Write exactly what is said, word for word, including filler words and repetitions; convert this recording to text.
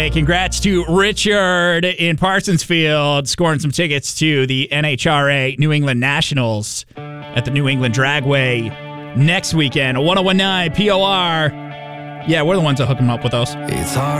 Hey, congrats to Richard in Parsonsfield scoring some tickets to the N H R A New England Nationals at the New England Dragway next weekend. one oh one point nine P O R. Yeah, we're the ones that hook them up with those. It's hard.